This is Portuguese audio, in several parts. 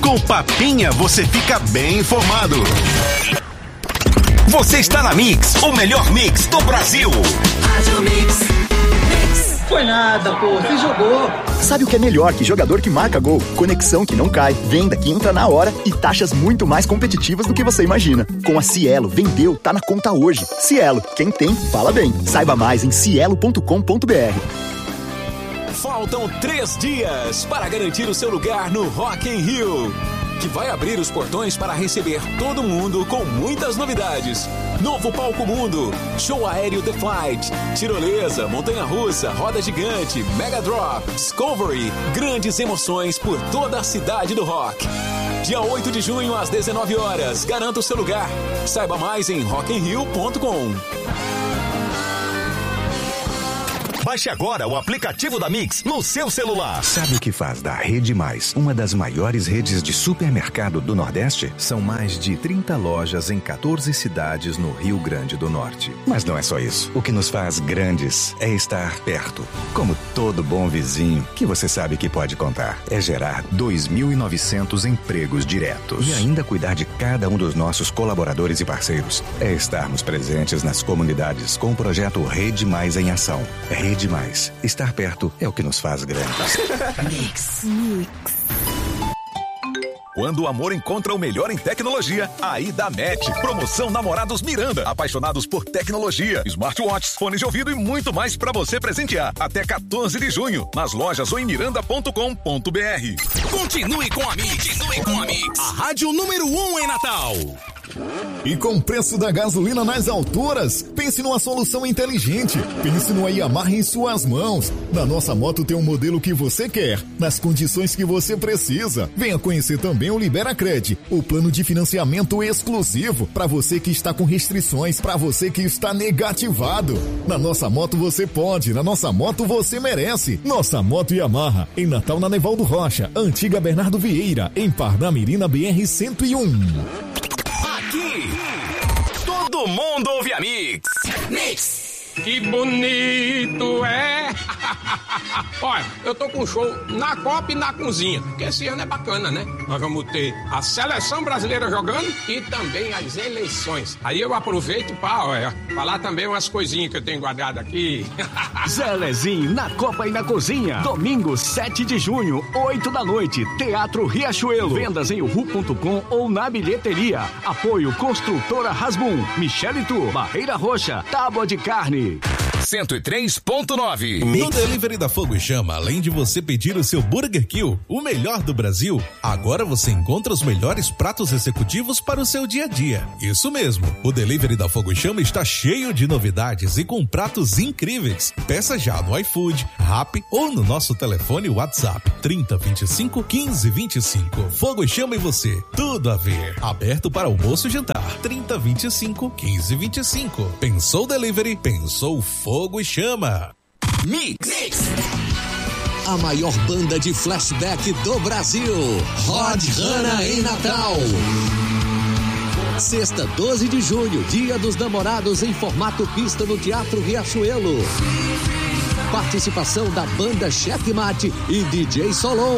Com Papinha você fica bem informado. Você está na Mix, o melhor mix do Brasil. Rádio Mix. Foi nada, pô, você jogou. Sabe o que é melhor que jogador que marca gol? Conexão que não cai, venda que entra na hora e taxas muito mais competitivas do que você imagina. Com a Cielo, vendeu, tá na conta hoje. Cielo, quem tem, fala bem. Saiba mais em cielo.com.br. Faltam 3 dias para garantir o seu lugar no Rock in Rio, que vai abrir os portões para receber todo mundo com muitas novidades. Novo Palco Mundo, show aéreo The Flight, tirolesa, montanha-russa, roda gigante, Mega Drop, Discovery, grandes emoções por toda a cidade do rock. Dia 8 de junho às 19 horas, garanta o seu lugar. Saiba mais em rockinrio.com. Baixe agora o aplicativo da Mix no seu celular. Sabe o que faz da Rede Mais uma das maiores redes de supermercado do Nordeste? São mais de 30 lojas em 14 cidades no Rio Grande do Norte. Mas não é só isso. O que nos faz grandes é estar perto. Como todo bom vizinho, que você sabe que pode contar. É gerar 2.900 empregos diretos. E ainda cuidar de cada um dos nossos colaboradores e parceiros. É estarmos presentes nas comunidades com o projeto Rede Mais em Ação. Rede Mais. Estar perto é o que nos faz grandes. Mix. Quando o amor encontra o melhor em tecnologia, aí dá Match. Promoção Namorados Miranda. Apaixonados por tecnologia, smartwatches, fones de ouvido e muito mais para você presentear. Até 14 de junho, nas lojas ou em miranda.com.br. Continue com a Mix. A rádio número 1 em Natal. E com o preço da gasolina nas alturas, pense numa solução inteligente. Pense no Yamaha em suas mãos. Na nossa moto tem um modelo que você quer, nas condições que você precisa. Venha conhecer também o Liberacred, o plano de financiamento exclusivo para você que está com restrições, para você que está negativado. Na nossa moto você pode, na nossa moto você merece. Nossa moto Yamaha, em Natal na Nevaldo Rocha, antiga Bernardo Vieira, em Parnamirim na BR-101. Aqui, todo mundo ouve a Mix. Mix. Que bonito é! Olha, eu tô com um show na Copa e na Cozinha, porque esse ano é bacana, né? Nós vamos ter a seleção brasileira jogando e também as eleições. Aí eu aproveito para falar também umas coisinhas que eu tenho guardado aqui. Zelezinho na Copa e na Cozinha. Domingo, 7 de junho, 8 da noite. Teatro Riachuelo. Vendas em uhu.com ou na bilheteria. Apoio Construtora Rasbum, Michele Tour, Barreira Roxa, Tábua de Carne. 103.9. No Delivery da Fogo e Chama, além de você pedir o seu Burger Kill, o melhor do Brasil, agora você encontra os melhores pratos executivos para o seu dia a dia. Isso mesmo, o Delivery da Fogo e Chama está cheio de novidades e com pratos incríveis. Peça já no iFood, Rappi ou no nosso telefone WhatsApp 3025 1525. Fogo e Chama e você, tudo a ver. Aberto para almoço e jantar 3025 1525. Pensou Delivery? Pensou Fogo e Chama. Mix. A maior banda de flashback do Brasil. Rod Hanna em Natal. Sexta, 12 de junho, Dia dos Namorados em formato pista no Teatro Riachuelo. Participação da banda Checkmate e DJ Solon.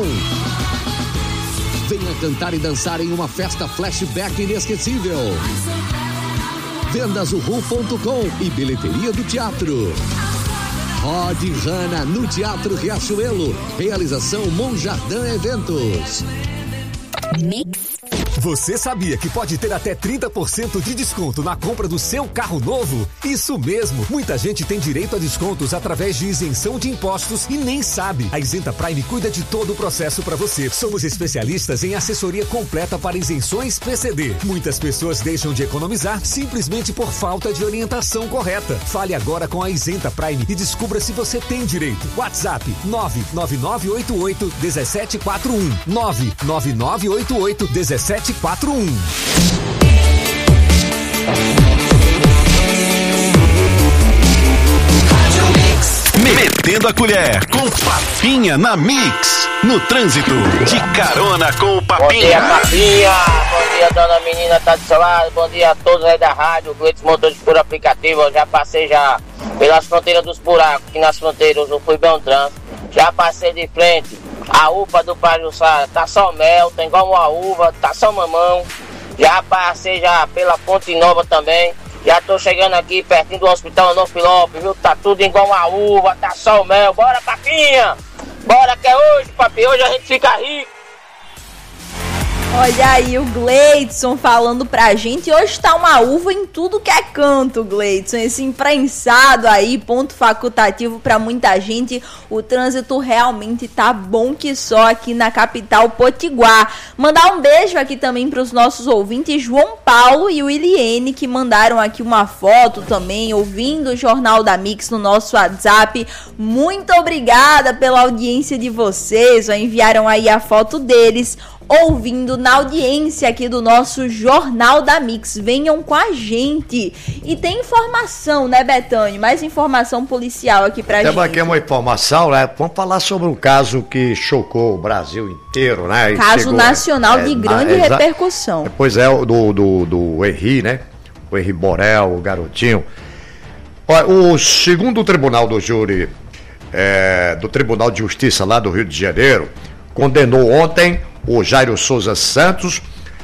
Venha cantar e dançar em uma festa flashback inesquecível. Vendas uhu.com e bilheteria do teatro. Rod Hanna no Teatro Riachuelo. Realização Monjardim Eventos. Mix. Você sabia que pode ter até 30% de desconto na compra do seu carro novo? Isso mesmo! Muita gente tem direito a descontos através de isenção de impostos e nem sabe. A Isenta Prime cuida de todo o processo para você. Somos especialistas em assessoria completa para isenções PCD. Muitas pessoas deixam de economizar simplesmente por falta de orientação correta. Fale agora com a Isenta Prime e descubra se você tem direito. WhatsApp 99988-1741. 99988-1741. Metendo a colher com Papinha na Mix. No trânsito, de carona com o Papinha. Bom dia, Papinha. Bom dia, dona menina, tá do seu lado. Bom dia a todos aí da rádio, Gleitos Motores por aplicativo. Eu já passei pelas fronteiras dos buracos, aqui nas fronteiras, eu fui bem um trânsito. Já passei de frente A uva do Pajuçara tá só mel, tem igual uma uva, tá só mamão. Já passei já pela Ponte Nova também. Já tô chegando aqui pertinho do Hospital Anofilópolis, viu? Tá tudo igual uma uva, tá só mel. Bora, papinha! Bora que é hoje, papi. Hoje a gente fica rico. Olha aí o Gleidson falando pra gente. Hoje tá uma uva em tudo que é canto, Gleidson. Esse imprensado aí, ponto facultativo pra muita gente. O trânsito realmente tá bom que só aqui na capital potiguar. Mandar um beijo aqui também pros nossos ouvintes João Paulo e Williene, que mandaram aqui uma foto também, ouvindo o Jornal da Mix no nosso WhatsApp. Muito obrigada pela audiência de vocês. Enviaram aí a foto deles ouvindo na audiência aqui do nosso Jornal da Mix. Venham com a gente. E tem informação, né, Betânia? Mais informação policial aqui pra gente. Temos aqui uma informação, né? Vamos falar sobre um caso que chocou o Brasil inteiro, né? Caso nacional de grande repercussão. Pois é, do Henri, né? O Henri Borel, o garotinho. Olha, o segundo tribunal do júri do Tribunal de Justiça lá do Rio de Janeiro condenou ontem o Jairo Souza Santos,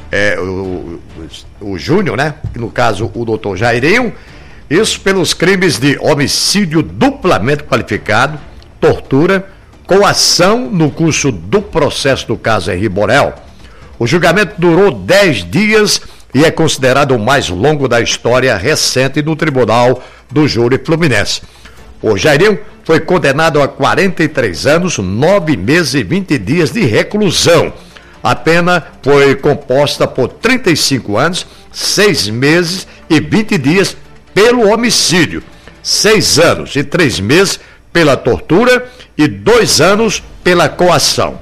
o Júnior, né? No caso, o doutor Jairinho, isso pelos crimes de homicídio duplamente qualificado, tortura, coação no curso do processo do caso Henri Borel. O julgamento durou 10 dias e é considerado o mais longo da história recente do Tribunal do Júri Fluminense. O Jairinho foi condenado a 43 anos, 9 meses e 20 dias de reclusão. A pena foi composta por 35 anos, 6 meses e 20 dias pelo homicídio, 6 anos e 3 meses pela tortura e 2 anos pela coação.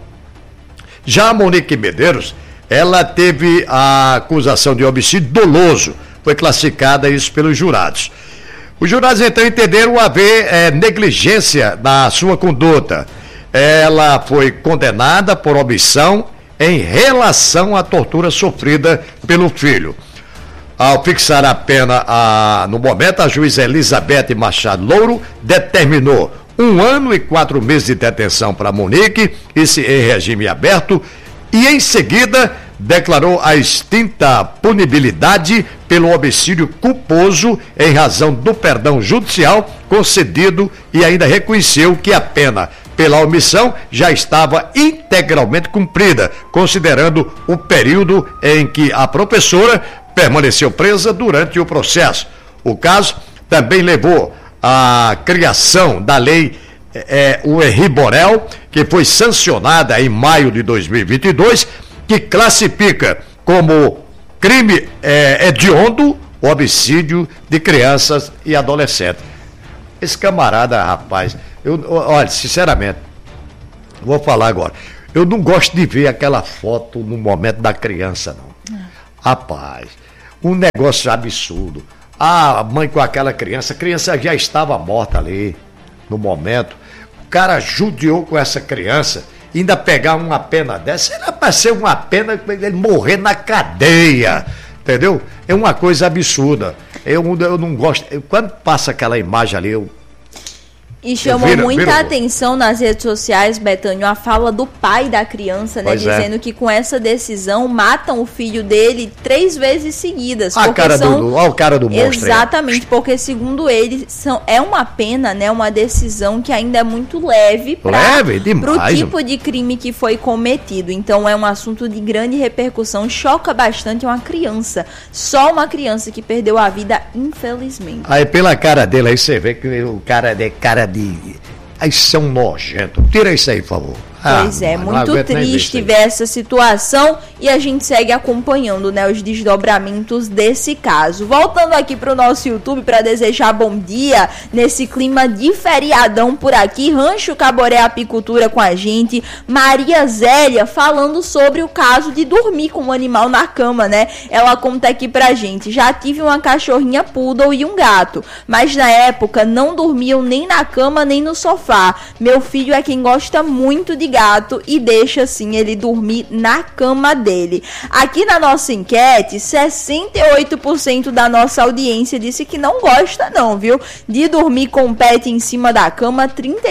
Já a Monique Medeiros, ela teve a acusação de homicídio doloso, foi classificada isso pelos jurados. Os jurados então entenderam haver negligência na sua conduta. Ela foi condenada por omissão em relação à tortura sofrida pelo filho. Ao fixar a pena, no momento, a juíza Elizabeth Machado Louro determinou 1 ano e 4 meses de detenção para Monique, isso em regime aberto, e em seguida declarou a extinta punibilidade pelo homicídio culposo em razão do perdão judicial concedido e ainda reconheceu que a pena pela omissão já estava integralmente cumprida, considerando o período em que a professora permaneceu presa durante o processo. O caso também levou à criação da lei o Henri Borel, que foi sancionada em maio de 2022, que classifica como crime hediondo o homicídio de crianças e adolescentes. Esse camarada, rapaz, olha, sinceramente, vou falar agora, eu não gosto de ver aquela foto no momento da criança, não. Rapaz, um negócio absurdo. A mãe com aquela criança, a criança já estava morta ali, no momento. O cara judiou com essa criança, ainda pegar uma pena dessa, era para ser uma pena ele morrer na cadeia, entendeu? É uma coisa absurda. Eu não gosto. Quando passa aquela imagem ali, E chamou muita atenção nas redes sociais, Betânia, a fala do pai da criança, né? Dizendo que com essa decisão matam o filho dele 3 vezes seguidas. Olha o cara do monstro. Exatamente, porque segundo ele, é uma pena, né? Uma decisão que ainda é muito leve para o tipo de crime que foi cometido. Então é um assunto de grande repercussão, choca bastante uma criança. Só uma criança que perdeu a vida, infelizmente. Aí pela cara dele, aí você vê que o cara é cara aí são nojentos. Tira isso aí, por favor. Pois muito triste ver essa situação e a gente segue acompanhando, né, os desdobramentos desse caso. Voltando aqui para o nosso YouTube para desejar bom dia nesse clima de feriadão por aqui. Rancho Caboré Apicultura com a gente. Maria Zélia falando sobre o caso de dormir com um animal na cama, né? Ela conta aqui pra gente: já tive uma cachorrinha poodle e um gato, mas na época não dormiam nem na cama nem no sofá. Meu filho é quem gosta muito de gato e deixa assim ele dormir na cama dele. Aqui na nossa enquete, 68% da nossa audiência disse que não gosta não, viu? De dormir com o pet em cima da cama,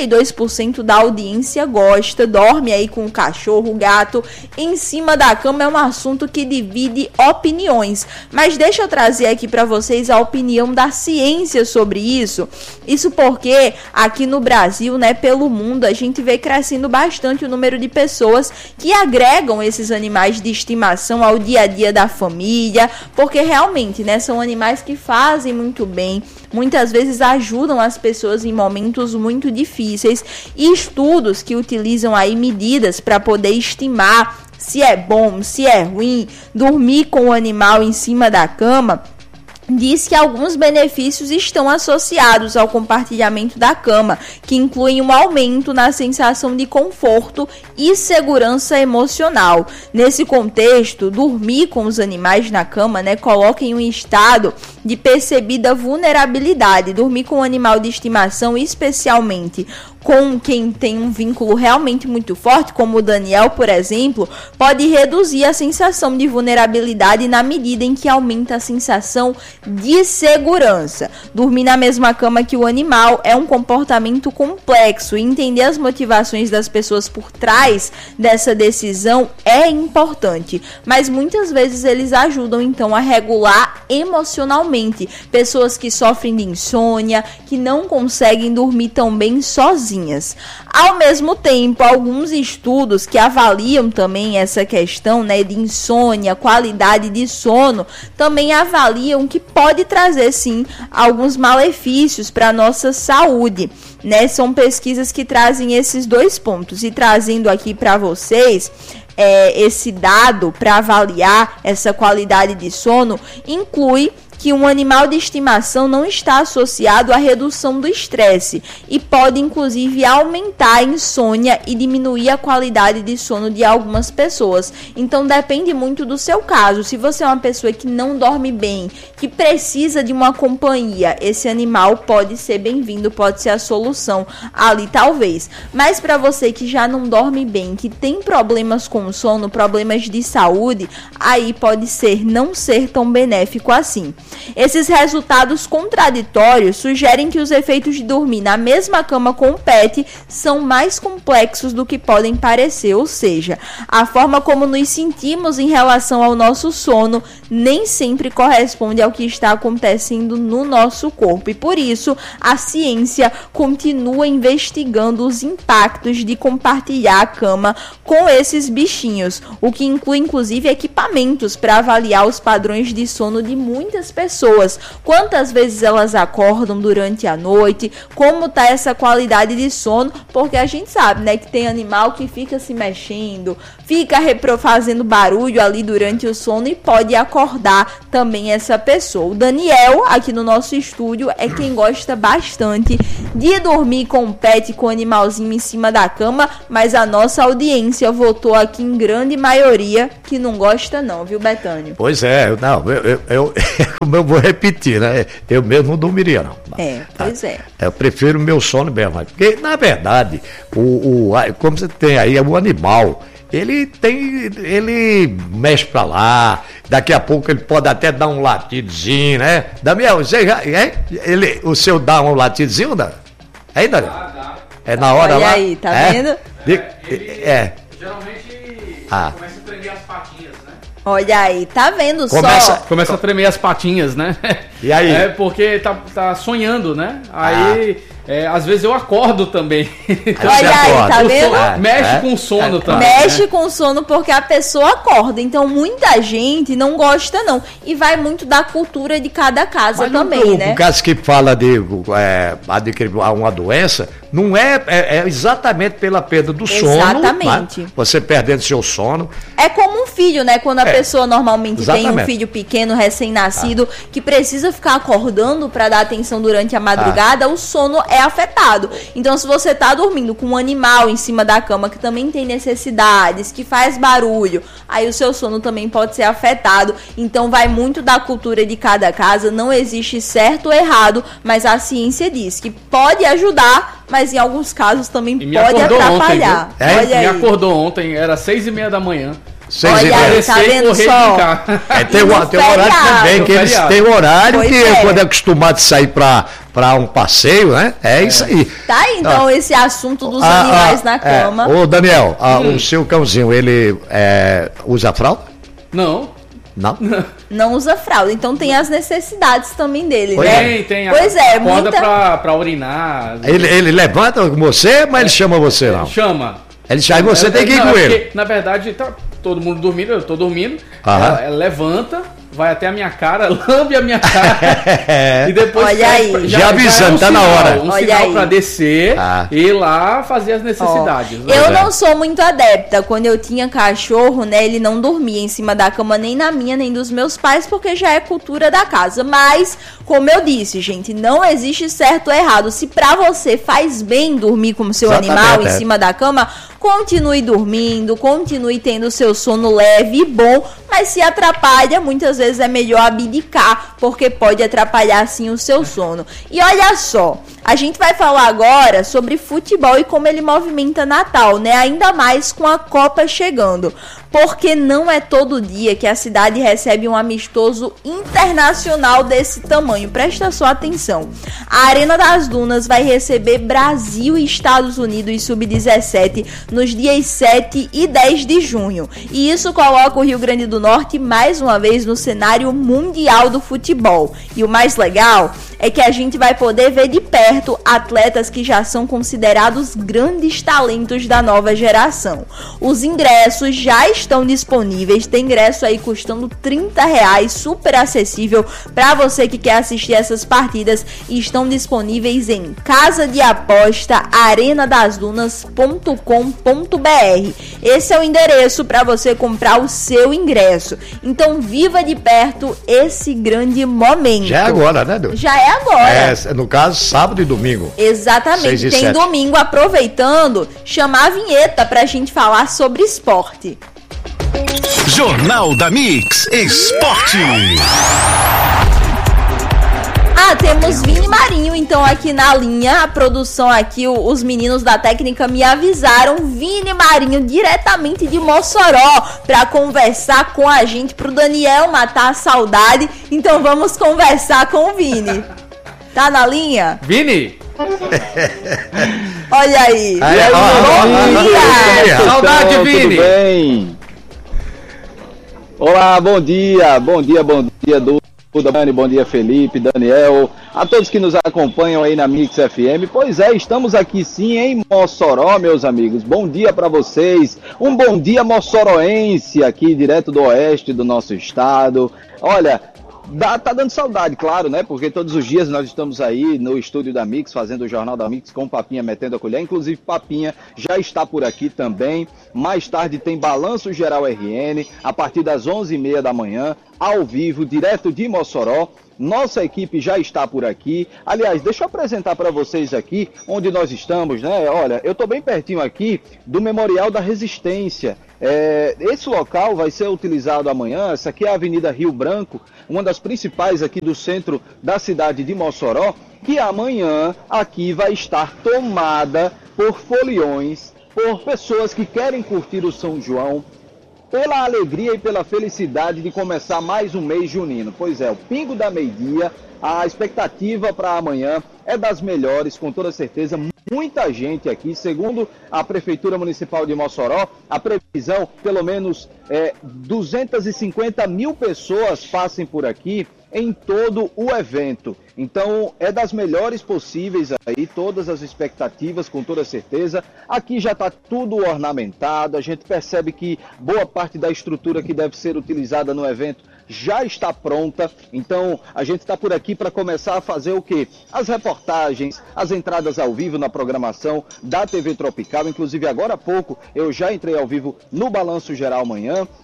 32% da audiência gosta, dorme aí com o cachorro, o gato em cima da cama. É um assunto que divide opiniões, mas deixa eu trazer aqui para vocês a opinião da ciência sobre isso. Isso porque aqui no Brasil, né, pelo mundo, a gente vê crescendo bastante o número de pessoas que agregam esses animais de estimação ao dia a dia da família, porque realmente, né, são animais que fazem muito bem, muitas vezes ajudam as pessoas em momentos muito difíceis, e estudos que utilizam aí medidas para poder estimar se é bom, se é ruim dormir com o animal em cima da cama, diz que alguns benefícios estão associados ao compartilhamento da cama, que incluem um aumento na sensação de conforto e segurança emocional. Nesse contexto, dormir com os animais na cama, né, coloca em um estado de percebida vulnerabilidade. Dormir com um animal de estimação, especialmente com quem tem um vínculo realmente muito forte, como o Daniel, por exemplo, pode reduzir a sensação de vulnerabilidade na medida em que aumenta a sensação de segurança. Dormir na mesma cama que o animal é um comportamento complexo e entender as motivações das pessoas por trás dessa decisão é importante, mas muitas vezes eles ajudam então a regular emocionalmente pessoas que sofrem de insônia, que não conseguem dormir tão bem sozinhas. Ao mesmo tempo, alguns estudos que avaliam também essa questão, né, de insônia, qualidade de sono, também avaliam que pode trazer sim alguns malefícios para a nossa saúde, né? São pesquisas que trazem esses dois pontos, e trazendo aqui para vocês esse dado para avaliar essa qualidade de sono, inclui que um animal de estimação não está associado à redução do estresse e pode inclusive aumentar a insônia e diminuir a qualidade de sono de algumas pessoas. Então depende muito do seu caso. Se você é uma pessoa que não dorme bem, que precisa de uma companhia, esse animal pode ser bem-vindo, pode ser a solução ali talvez. Mas para você que já não dorme bem, que tem problemas com o sono, problemas de saúde, aí pode não ser tão benéfico assim. Esses resultados contraditórios sugerem que os efeitos de dormir na mesma cama com o pet são mais complexos do que podem parecer, ou seja, a forma como nos sentimos em relação ao nosso sono nem sempre corresponde ao que está acontecendo no nosso corpo, e por isso a ciência continua investigando os impactos de compartilhar a cama com esses bichinhos, o que inclui inclusive equipamentos para avaliar os padrões de sono de muitas pessoas, quantas vezes elas acordam durante a noite, como tá essa qualidade de sono, porque a gente sabe, né, que tem animal que fica se mexendo, fica fazendo barulho ali durante o sono e pode acordar também essa pessoa. O Daniel, aqui no nosso estúdio, é quem gosta bastante de dormir com o pet, com o animalzinho em cima da cama, mas a nossa audiência votou aqui em grande maioria que não gosta não, viu, Betânio? Pois é, eu vou repetir, né? Eu mesmo não dormiria, não. Pois é. Eu prefiro o meu sono mesmo, porque, na verdade, como você tem aí, o animal, ele mexe pra lá, daqui a pouco ele pode até dar um latidozinho, né? Daniel, você já, o seu dá um latidozinho, né? Aí, Daniel? É na hora. Olha lá? Aí, tá vendo? Geralmente começa a tremer as patinhas, né? Olha aí, tá vendo Começa a tremer as patinhas, né? E aí? É porque tá sonhando, né? Aí, às vezes eu acordo também. Olha aí, tá vendo? Mexe com o sono também. Mexe com o sono porque a pessoa acorda. Então, muita gente não gosta, não. E vai muito da cultura de cada casa também, né? O caso que fala de adquirir uma doença, não é exatamente pela perda do sono. Exatamente. Né? Você perdendo seu sono. É como um filho, né? Quando a pessoa normalmente tem um filho pequeno, recém-nascido, que precisa ficar acordando para dar atenção durante a madrugada, o sono é afetado. Então, se você tá dormindo com um animal em cima da cama que também tem necessidades, que faz barulho, aí o seu sono também pode ser afetado. Então, vai muito da cultura de cada casa. Não existe certo ou errado, mas a ciência diz que pode ajudar, mas em alguns casos também E pode atrapalhar. Ontem, Olha aí. Me acordou ontem, era 6h30 da manhã. Olha aí, tá vendo só? Tem um horário também, que eles têm um horário que quando é acostumado a sair para um passeio, né? É isso aí. Tá aí, então, esse assunto dos animais na cama. Ô, Daniel, o seu cãozinho, ele usa fralda? Não. Não? Não usa fralda, então tem as necessidades também dele, Pois né? Tem. Pois é, acorda muita... pra urinar. Ele levanta com você, mas ele chama você, não? Chama. Ele chama e você tem que ir com ele. Porque, na verdade, tá todo mundo dormindo, eu tô dormindo. Aham. Ela levanta, vai até a minha cara, lambe a minha cara. E depois Olha aí. Já avisando, tá na hora. Um Olha sinal aí. pra descer e ir lá fazer as necessidades. Eu não sou muito adepta. Quando eu tinha cachorro, né, ele não dormia em cima da cama, nem na minha, nem dos meus pais, porque já é cultura da casa. Mas, como eu disse, gente, não existe certo ou errado. Se pra você faz bem dormir com o seu animal em cima da cama, continue dormindo, continue tendo seu sono leve e bom, mas se atrapalha, muitas vezes é melhor abdicar, porque pode atrapalhar sim o seu sono. E olha só, a gente vai falar agora sobre futebol e como ele movimenta Natal, né? Ainda mais com a Copa chegando. Porque não é todo dia que a cidade recebe um amistoso internacional desse tamanho. Presta só atenção. A Arena das Dunas vai receber Brasil e Estados Unidos Sub-17 nos dias 7 e 10 de junho. E isso coloca o Rio Grande do Norte mais uma vez no cenário mundial do futebol. E o mais legal é que a gente vai poder ver de perto atletas que já são considerados grandes talentos da nova geração. Os ingressos já estão disponíveis, tem ingresso aí custando R$30, super acessível para você que quer assistir essas partidas, e estão disponíveis em casadeaposta.arenadasdunas.com.br. Esse é o endereço para você comprar o seu ingresso. Então viva de perto esse grande momento. Já é agora, né, Deus? Já é agora. No caso, sábado e domingo. Exatamente. Tem 7. domingo, aproveitando, chamar a vinheta pra gente falar sobre esporte. Jornal da Mix Esporte. Temos Vini Marinho, então, aqui na linha. A produção aqui, os meninos da técnica me avisaram. Vini Marinho, diretamente de Mossoró, pra conversar com a gente, pro Daniel matar a saudade. Então vamos conversar com o Vini. Tá na linha? Vini! Olha aí. Bom dia! Saudade, Vini! Tudo bem? Olá, bom dia, Dani, bom dia, Felipe, Daniel, a todos que nos acompanham aí na Mix FM. Pois é, estamos aqui sim em Mossoró, meus amigos. Bom dia para vocês, um bom dia mossoroense aqui direto do oeste do nosso estado. Olha, tá dando saudade, claro, né? Porque todos os dias nós estamos aí no estúdio da Mix, fazendo o Jornal da Mix com o Papinha metendo a colher. Inclusive, Papinha já está por aqui também. Mais tarde tem Balanço Geral RN, a partir das 11h30 da manhã, ao vivo, direto de Mossoró. Nossa equipe já está por aqui. Aliás, deixa eu apresentar para vocês aqui onde nós estamos, né? Olha, eu estou bem pertinho aqui do Memorial da Resistência. Esse local vai ser utilizado amanhã. Essa aqui é a Avenida Rio Branco, uma das principais aqui do centro da cidade de Mossoró, que amanhã aqui vai estar tomada por foliões, por pessoas que querem curtir o São João, pela alegria e pela felicidade de começar mais um mês junino. Pois é, o pingo da meio-dia, a expectativa para amanhã é das melhores, com toda certeza. Muita gente aqui, segundo a Prefeitura Municipal de Mossoró, a previsão, pelo menos 250 mil pessoas passem por aqui em todo o evento. Então, é das melhores possíveis aí, todas as expectativas, com toda certeza. Aqui já está tudo ornamentado, a gente percebe que boa parte da estrutura que deve ser utilizada no evento já está pronta. Então, a gente está por aqui para começar a fazer o quê? As reportagens, as entradas ao vivo na programação da TV Tropical. Inclusive, agora há pouco, eu já entrei ao vivo no Balanço Geral Manhã.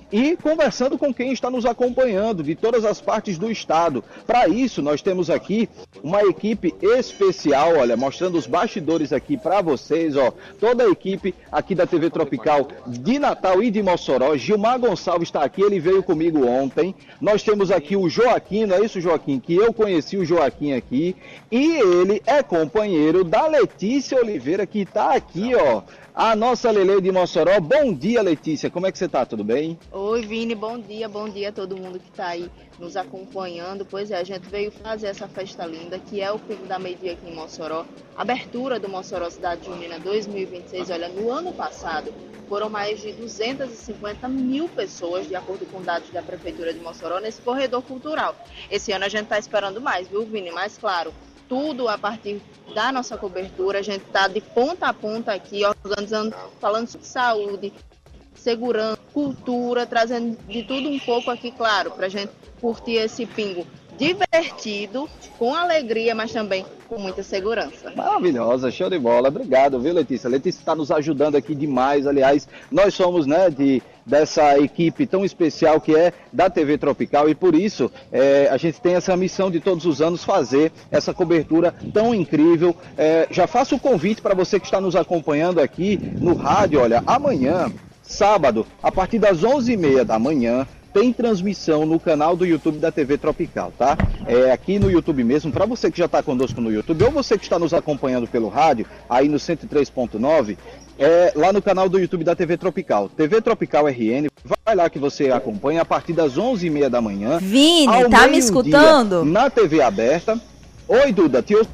e conversando com quem está nos acompanhando de todas as partes do estado. Para isso, nós temos aqui uma equipe especial, olha, mostrando os bastidores aqui para vocês, ó, toda a equipe aqui da TV Tropical de Natal e de Mossoró. Gilmar Gonçalves está aqui, ele veio comigo ontem. Nós temos aqui o Joaquim, não é isso, Joaquim? Que eu conheci o Joaquim aqui, e ele é companheiro da Letícia Oliveira, que está aqui, ó, a nossa Lele de Mossoró. Bom dia, Letícia, como é que você tá? Tudo bem? Oi, Vini, bom dia a todo mundo que tá aí nos acompanhando. Pois é, a gente veio fazer essa festa linda, que é o Pingo da Meio-Dia aqui em Mossoró. Abertura do Mossoró Cidade Junina 2026. Olha, no ano passado foram mais de 250 mil pessoas, de acordo com dados da Prefeitura de Mossoró, nesse corredor cultural. Esse ano a gente tá esperando mais, viu, Vini? Mas claro, tudo a partir da nossa cobertura. A gente está de ponta a ponta aqui, organizando, falando sobre saúde, segurança, cultura, trazendo de tudo um pouco aqui, claro, para a gente curtir esse pingo divertido, com alegria, mas também com muita segurança. Maravilhosa, show de bola. Obrigado, viu, Letícia? Letícia está nos ajudando aqui demais. Aliás, nós somos, né, dessa equipe tão especial que é da TV Tropical, e por isso a gente tem essa missão de todos os anos fazer essa cobertura tão incrível. Já faço o convite para você que está nos acompanhando aqui no rádio. Olha, amanhã, sábado, a partir das 11h30 da manhã, tem transmissão no canal do YouTube da TV Tropical, tá? Aqui no YouTube mesmo, para você que já está conosco no YouTube, ou você que está nos acompanhando pelo rádio, aí no 103.9, lá no canal do YouTube da TV Tropical, TV Tropical RN, vai lá que você acompanha a partir das 11h30 da manhã. Vini, tá me escutando? Na TV aberta. Oi, Duda, tio.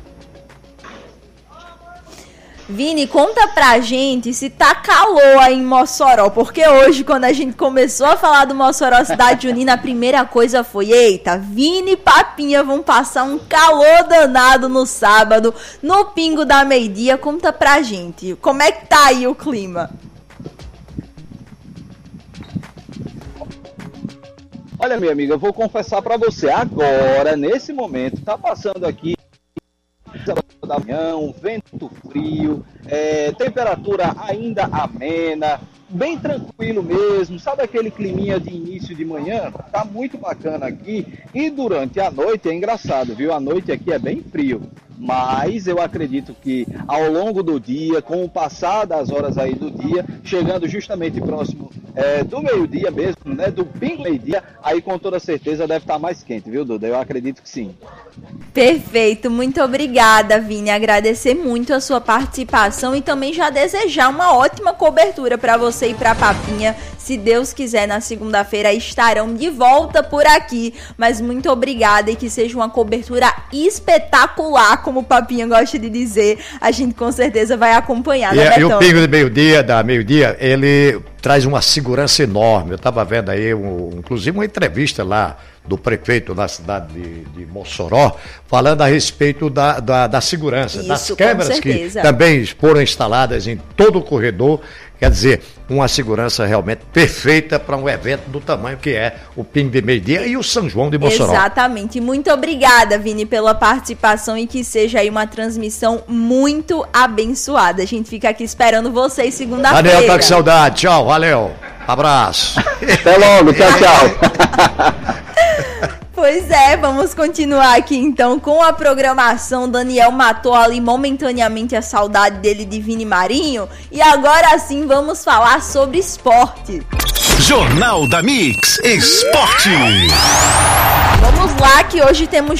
Vini, conta pra gente se tá calor aí em Mossoró, porque hoje, quando a gente começou a falar do Mossoró Cidade Junina, a primeira coisa foi: eita, Vini e Papinha vão passar um calor danado no sábado, no Pingo da Meio-Dia. Conta pra gente, como é que tá aí o clima? Olha, minha amiga, eu vou confessar pra você, agora, nesse momento, tá passando aqui da manhã, um vento frio, temperatura ainda amena, bem tranquilo mesmo, sabe aquele climinha de início de manhã? Tá muito bacana aqui, e durante a noite é engraçado, viu? A noite aqui é bem frio, mas eu acredito que ao longo do dia, com o passar das horas aí do dia, chegando justamente próximo do meio-dia mesmo, né, do pingo meio-dia, aí com toda certeza deve estar mais quente, viu, Duda? Eu acredito que sim. Perfeito, muito obrigada, Vini, agradecer muito a sua participação e também já desejar uma ótima cobertura para você e para Papinha. Se Deus quiser, na segunda-feira estarão de volta por aqui, mas muito obrigada, e que seja uma cobertura espetacular, como o Papinha gosta de dizer. A gente com certeza vai acompanhar, né, Betão? E o Pingo de meio-dia, ele traz uma segurança enorme. Eu estava vendo aí, inclusive, uma entrevista lá do prefeito da cidade de Mossoró, falando a respeito da segurança, isso, das câmeras que também foram instaladas em todo o corredor. Quer dizer, uma segurança realmente perfeita para um evento do tamanho que é o Pingo de Meio-Dia e o São João de Mossoró. Exatamente. Muito obrigada, Vini, pela participação, e que seja aí uma transmissão muito abençoada. A gente fica aqui esperando vocês segunda-feira. Daniel, tá com saudade. Tchau, valeu. Abraço. Até logo. Tchau, tchau. Pois é, vamos continuar aqui então com a programação. Daniel matou ali momentaneamente a saudade dele de Vini Marinho, e agora sim vamos falar sobre esporte. Jornal da Mix Esporte. Vamos lá, que hoje temos